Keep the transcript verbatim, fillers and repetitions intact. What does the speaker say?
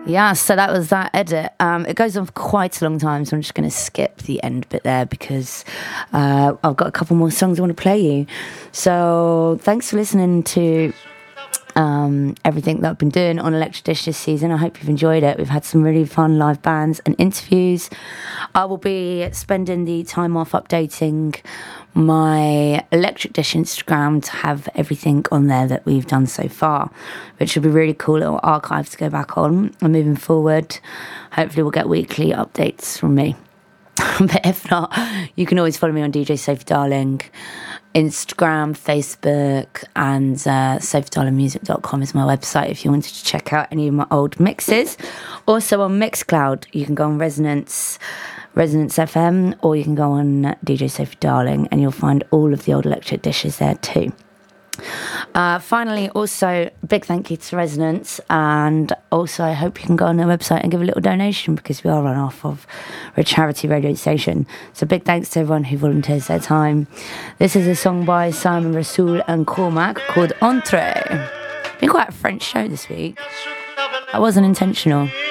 Yeah, so that was that edit. Um, it goes on for quite a long time, so I'm just going to skip the end bit there because uh, I've got a couple more songs I want to play you. So thanks for listening to um, everything that I've been doing on Electric Dish this season. I hope you've enjoyed it. We've had some really fun live bands and interviews. I will be spending the time off updating my Electric Dish Instagram to have everything on there that we've done so far, which will be really cool little archive to go back on. And moving forward, hopefully we'll get weekly updates from me. But if not, you can always follow me on D J Sophie Darling, Instagram, Facebook, and uh, sophie darling music dot com is my website if you wanted to check out any of my old mixes. Also on Mixcloud, you can go on Resonance Resonance F M, or you can go on D J Sophie Darling and you'll find all of the old Electric Dishes there too. Uh, finally, also, big thank you to Resonance, and also I hope you can go on their website and give a little donation because we are run off of a charity radio station. So big thanks to everyone who volunteers their time. This is a song by Simon Rasool and Cormac called Entree. Been quite a French show this week. That wasn't intentional.